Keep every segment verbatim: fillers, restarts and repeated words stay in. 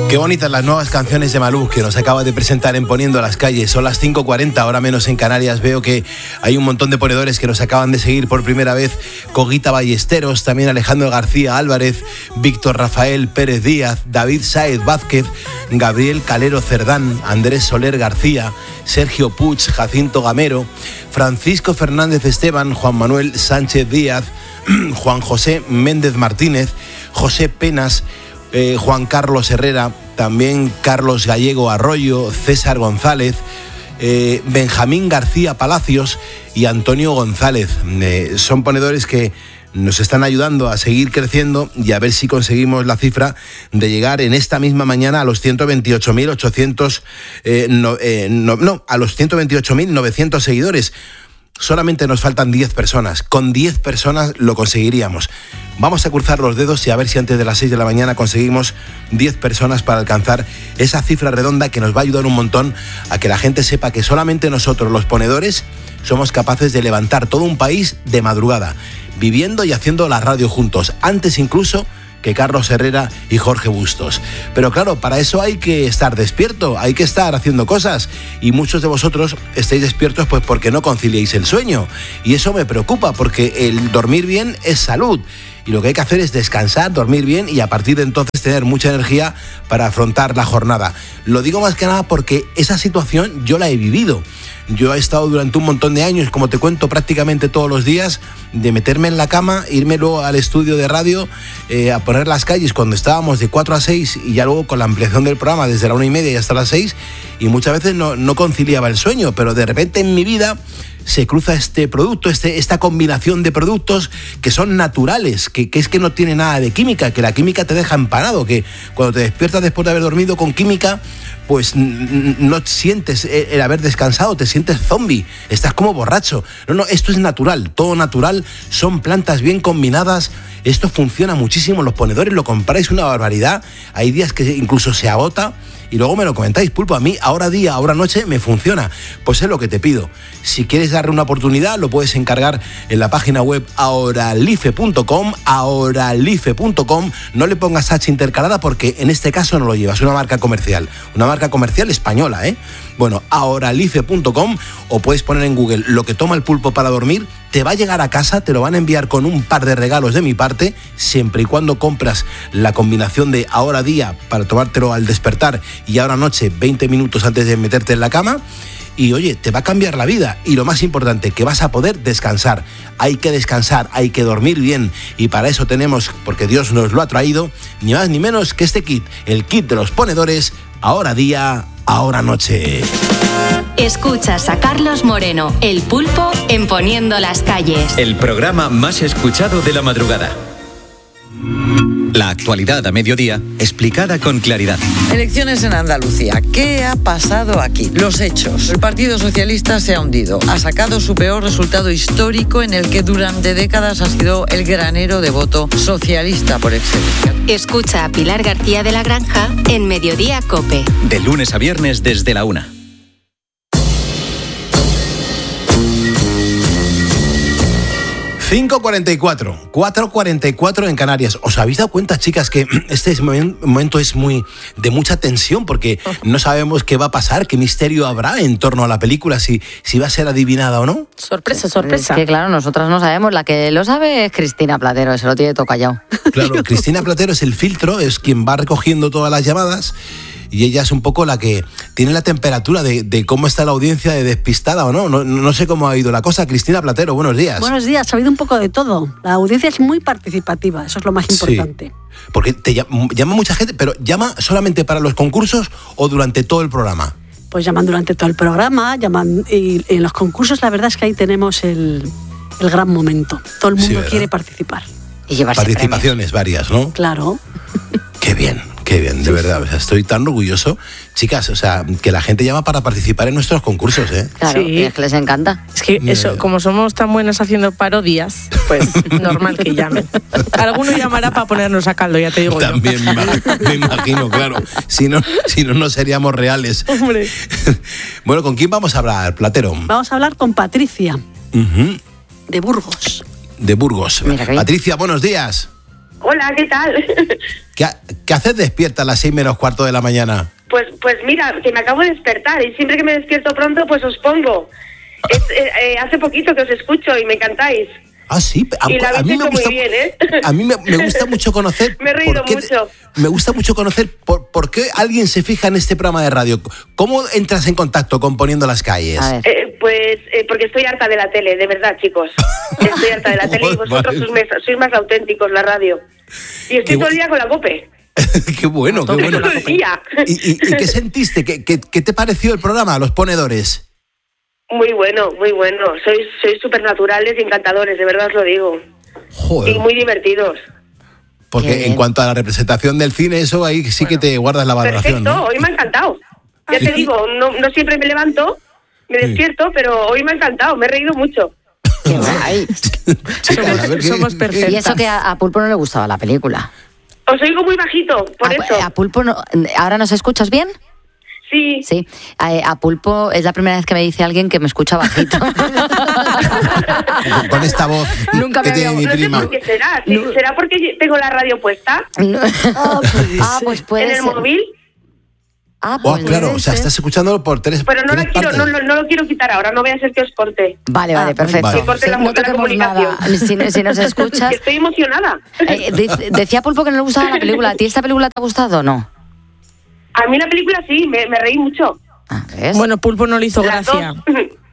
Qué bonitas las nuevas canciones de Malú que nos acaba de presentar en Poniendo las Calles. Son las cinco cuarenta, ahora menos en Canarias. Veo que hay un montón de ponedores que nos acaban de seguir por primera vez. Coguita Ballesteros, también Alejandro García Álvarez, Víctor Rafael Pérez Díaz, David Sáez Vázquez, Gabriel Calero Cerdán, Andrés Soler García, Sergio Puig, Jacinto Gamero, Francisco Fernández Esteban, Juan Manuel Sánchez Díaz, Juan José Méndez Martínez, José Penas, Eh, Juan Carlos Herrera, también Carlos Gallego Arroyo, César González, eh, Benjamín García Palacios y Antonio González. Eh, son ponedores que nos están ayudando a seguir creciendo y a ver si conseguimos la cifra de llegar en esta misma mañana a los ciento veintiocho mil ochocientos, eh, no, eh, no, no, a los ciento veintiocho mil novecientos seguidores. Solamente nos faltan diez personas. Con diez personas lo conseguiríamos. Vamos a cruzar los dedos y a ver si antes de las seis de la mañana conseguimos diez personas para alcanzar esa cifra redonda que nos va a ayudar un montón a que la gente sepa que solamente nosotros, los ponedores, somos capaces de levantar todo un país de madrugada, viviendo y haciendo la radio juntos, antes incluso que Carlos Herrera y Jorge Bustos. Pero claro, para eso hay que estar despierto, hay que estar haciendo cosas, y muchos de vosotros estáis despiertos pues porque no conciliéis el sueño, y eso me preocupa porque el dormir bien es salud. Y lo que hay que hacer es descansar, dormir bien y a partir de entonces tener mucha energía para afrontar la jornada. Lo digo más que nada porque esa situación yo la he vivido. Yo he estado durante un montón de años, como te cuento, prácticamente todos los días, de meterme en la cama, irme luego al estudio de radio, eh, a poner las calles cuando estábamos de cuatro a seis y ya luego con la ampliación del programa desde la una y media y hasta las seis, y muchas veces no, no conciliaba el sueño, pero de repente en mi vida se cruza este producto, este, esta combinación de productos que son naturales, que, que es que no tiene nada de química, que la química te deja empanado, que cuando te despiertas después de haber dormido con química, pues no sientes el haber descansado, te sientes zombie, estás como borracho. No, no, esto es natural, todo natural, son plantas bien combinadas, esto funciona muchísimo, los ponedores lo compráis una barbaridad, hay días que incluso se agota, y luego me lo comentáis, Pulpo, a mí ahora día, ahora noche me funciona. Pues es lo que te pido. Si quieres darle una oportunidad, lo puedes encargar en la página web ahoralife punto com, ahoralife punto com. No le pongas H intercalada porque en este caso no lo llevas, una marca comercial, una marca comercial española, ¿eh? Bueno, ahoralife punto com, o puedes poner en Google lo que toma el pulpo para dormir. Te va a llegar a casa, te lo van a enviar con un par de regalos de mi parte, siempre y cuando compras la combinación de ahora día para tomártelo al despertar y ahora noche, veinte minutos antes de meterte en la cama. Y oye, te va a cambiar la vida, y lo más importante, que vas a poder descansar. Hay que descansar, hay que dormir bien, y para eso tenemos, porque Dios nos lo ha traído, ni más ni menos que este kit, el kit de los ponedores, ahora día, ahora noche. Escuchas a Carlos Moreno, el Pulpo, en Poniendo las Calles. El programa más escuchado de la madrugada. La actualidad a mediodía, explicada con claridad. Elecciones en Andalucía. ¿Qué ha pasado aquí? Los hechos. El Partido Socialista se ha hundido. Ha sacado su peor resultado histórico, en el que durante décadas ha sido el granero de voto socialista por excelencia. Escucha a Pilar García de la Granja en Mediodía COPE. De lunes a viernes desde la una. cinco cuarenta y cuatro, cuatro cuarenta y cuatro en Canarias. ¿Os habéis dado cuenta, chicas, que este momento es muy de mucha tensión porque no sabemos qué va a pasar, qué misterio habrá en torno a la película, si, si va a ser adivinada o no? Sorpresa, sorpresa. Es que claro, nosotras no sabemos, la que lo sabe es Cristina Platero, se lo tiene todo callado. Claro, Cristina Platero es el filtro, es quien va recogiendo todas las llamadas. Y ella es un poco la que tiene la temperatura de, de cómo está la audiencia, de despistada o no. no. No sé cómo ha ido la cosa. Cristina Platero, buenos días. Buenos días, ha habido un poco de todo. La audiencia es muy participativa, eso es lo más importante. Sí, porque te llama, llama mucha gente, pero ¿llama solamente para los concursos o durante todo el programa? Pues llaman durante todo el programa, llaman, y en los concursos la verdad es que ahí tenemos el, el gran momento. Todo el mundo sí, quiere participar. Y llevarse participaciones premios. Varias, ¿no? Claro. Qué bien. Qué bien, de sí, verdad, o sea, estoy tan orgulloso. Chicas, o sea, que la gente llama para participar en nuestros concursos, ¿eh? Claro, sí. Es que les encanta. Es que eso, como somos tan buenas haciendo parodias, pues normal que llamen. Alguno llamará para ponernos a caldo, ya te digo. También yo. me, me imagino, claro. Si no, si no, no seríamos reales. Hombre. Bueno, ¿con quién vamos a hablar, Platero? Vamos a hablar con Patricia, uh-huh. de Burgos. De Burgos. Patricia, buenos días. Hola, ¿qué tal? ¿Qué, qué haces despierta a las seis menos cuarto de la mañana? Pues pues mira, que me acabo de despertar y siempre que me despierto pronto, pues os pongo. Es, eh, eh, hace poquito que os escucho y me encantáis. Ah, sí. A, y la a mí me gusta, muy bien, ¿eh? A mí me, me gusta mucho conocer... Me he reído qué, mucho. Me gusta mucho conocer por, por qué alguien se fija en este programa de radio. ¿Cómo entras en contacto con Poniendo las Calles? Eh, pues eh, porque estoy harta de la tele, de verdad, chicos. Estoy harta de la tele y vosotros sois más, sois más auténticos, la radio. Y estoy Qué todo el día con la COPE. Qué bueno, qué bueno. Todo el día. ¿Y, y, y qué sentiste? ¿Qué, qué, ¿Qué te pareció el programa, Los Ponedores? Muy bueno, muy bueno. Sois sois súper naturales y encantadores, de verdad os lo digo. Joder. Y muy divertidos. Porque en cuanto a la representación del cine, eso ahí sí bueno, que te guardas la valoración, perfecto, ¿no? Hoy me ha encantado. Ya te digo, no, no siempre me levanto, me despierto, sí. Pero hoy me ha encantado, me he reído mucho. Qué guay. Somos, somos, somos perfectas. Y eso que a, a Pulpo no le gustaba la película. Os oigo muy bajito, por a, eso. A Pulpo no, ¿ahora nos escuchas bien? Sí. Sí. A, a Pulpo es la primera vez que me dice alguien que me escucha bajito. Con esta voz Nunca que me tiene había... mi no prima. sé por qué será. ¿Sí? No. ¿Será porque tengo la radio puesta? No. Ah, pues, ah, pues puede ¿En el ser. móvil? Ah, pues oh, claro, o sea, estás escuchándolo por tres Pero no, tres la quiero, no, no, no lo quiero quitar ahora, no voy a hacer que os corte. Vale, vale, ah, perfecto. Vale. Que corte sí, la, no la toquemos comunicación. Nada. Si, si nos escuchas... Estoy emocionada. Eh, de, decía Pulpo que no le gustaba la película. ¿A ti esta película te ha gustado o no? A mí la película sí, me, me reí mucho. Ah, ¿ves? Bueno, Pulpo no le hizo Las gracia. Dos.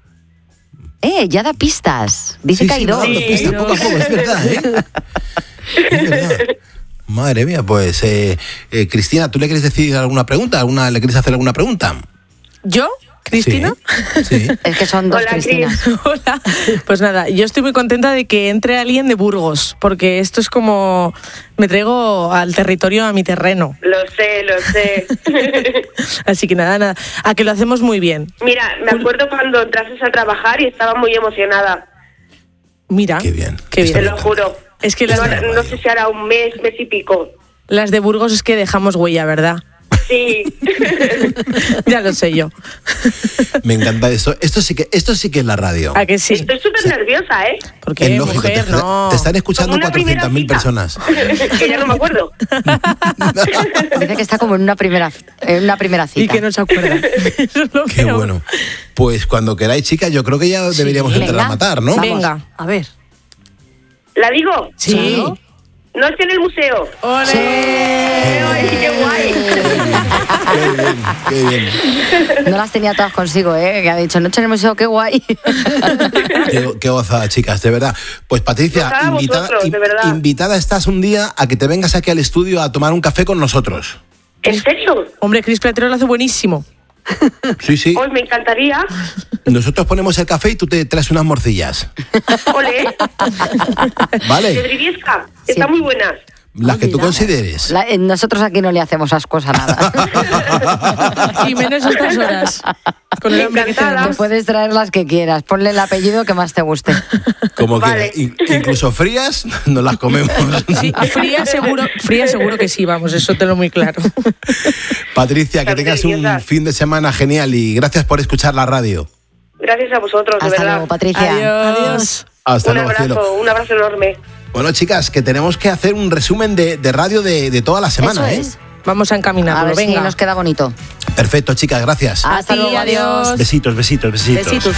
Eh, ya da pistas. Dice sí, que hay sí, dos. No, sí, pista, poco a poco, es verdad, ¿eh? Es verdad. Madre mía, pues, eh, eh, Cristina, ¿tú le quieres decir alguna pregunta? ¿Alguna, ¿Le quieres hacer alguna pregunta? ¿Yo? ¿Cristina? Sí. sí. Es que son dos Hola, Cristinas. Cris. Hola. Pues nada, yo estoy muy contenta de que entre alguien de Burgos, porque esto es como... Me traigo al territorio, a mi terreno. Lo sé, lo sé. Así que nada, nada. A que lo hacemos muy bien. Mira, me acuerdo cuando entraste a trabajar y estaba muy emocionada. Mira. Qué bien. Qué bien. Te lo juro. Es que las, no, no sé si hará un mes, mes y pico. Las de Burgos es que dejamos huella, ¿verdad? Sí. Ya lo sé yo. Me encanta eso. Esto sí que, esto sí que es la radio. ¿A que sí? Estoy súper o sea, nerviosa, ¿eh? Porque, es lógico, mujer, te, no. te están escuchando cuatrocientas mil personas. Que ya no me acuerdo. Dice que está como en una primera, en una primera cita. Y que no se acuerda. Eso es lo Qué peor. bueno. Pues cuando queráis, chicas, yo creo que ya Sí, deberíamos venga, entrar a matar, ¿no? vamos. Venga. A ver. ¿La digo? Sí. Claro. No estoy en el museo. ¡Ole! Sí. ¡Ay, qué guay! Qué bien, qué bien. No las tenía todas consigo, ¿eh? Que ha dicho, noche en el museo, qué guay. Qué, qué gozada, chicas, de verdad. Pues Patricia, Gozada invitada, vosotros, de verdad. invitada estás un día a que te vengas aquí al estudio a tomar un café con nosotros. ¿En serio? Hombre, Cris Platero lo hace buenísimo. Sí, sí. Hoy me encantaría. Nosotros ponemos el café y tú te traes unas morcillas. Ole. ¿Vale? De Briviesca. Están Sí. muy buenas. Las que tú Olvidamos. consideres. La- eh, nosotros aquí no le hacemos ascos a nada. Y menos a estas horas. Con el hambre que Encantada. tenemos. Puedes traer las que quieras. Ponle el apellido que más te guste. Como Vale. quieras. In- incluso frías, nos las comemos. Sí, fría seguro, fría seguro que sí, vamos, eso te lo muy claro. Patricia, que Estás tengas un nerviosa. fin de semana genial y gracias por escuchar la radio. Gracias a vosotros, de Hasta verdad. luego, Patricia. Adiós. Hasta Un luego, abrazo, cielo. un abrazo enorme. Bueno, chicas, que tenemos que hacer un resumen de, de radio de, de toda la semana, Eso ¿eh? es. Vamos a encaminarlo, A ver venga. si nos queda bonito. Perfecto, chicas, gracias. A Hasta ti, luego, adiós. Besitos, besitos, besitos. Besitos.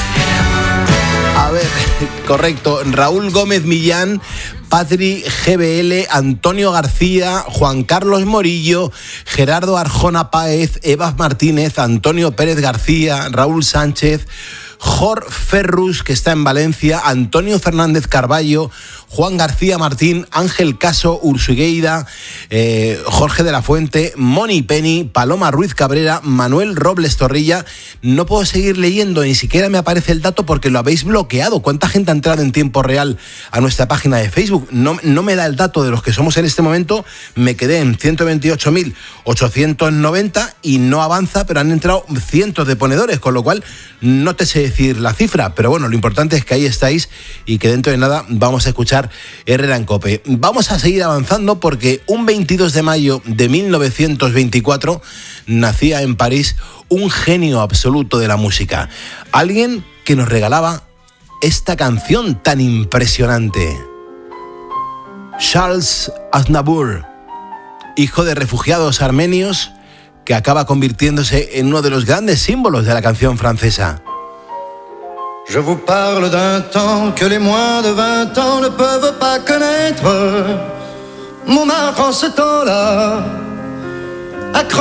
A ver, correcto. Raúl Gómez Millán, Patri G B L, Antonio García, Juan Carlos Morillo, Gerardo Arjona Páez, Eva Martínez, Antonio Pérez García, Raúl Sánchez, Jorge Ferrus, que está en Valencia, Antonio Fernández Carballo, Juan García Martín, Ángel Caso, Ursugueira, eh, Jorge de la Fuente, Moni Penny, Paloma Ruiz Cabrera, Manuel Robles Torrilla. No puedo seguir leyendo, ni siquiera me aparece el dato porque lo habéis bloqueado. ¿Cuánta gente ha entrado en tiempo real a nuestra página de Facebook? No, no me da el dato de los que somos en este momento. Me quedé en ciento veintiocho mil ochocientos noventa y no avanza, pero han entrado cientos de ponedores, con lo cual no te sé decir la cifra, pero bueno, lo importante es que ahí estáis y que dentro de nada vamos a escuchar Herrera en Cope. Vamos a seguir avanzando porque un veintidós de mayo de mil novecientos veinticuatro nacía en París un genio absoluto de la música, alguien que nos regalaba esta canción tan impresionante. Charles Aznavour, hijo de refugiados armenios, que acaba convirtiéndose en uno de los grandes símbolos de la canción francesa. Je vous parle d'un temps que les moins de vingt ans ne peuvent pas connaître. Montmartre en ce temps-là